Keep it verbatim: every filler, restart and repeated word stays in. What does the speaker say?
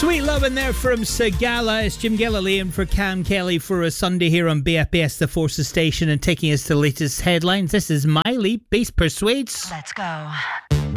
Sweet loving there from Sagala. It's Jim Gilliland for Cam Kelly for a Sunday here on B F S, the Forces Station, and taking us to the latest headlines. This is Miley, Bass Persuades. Let's go.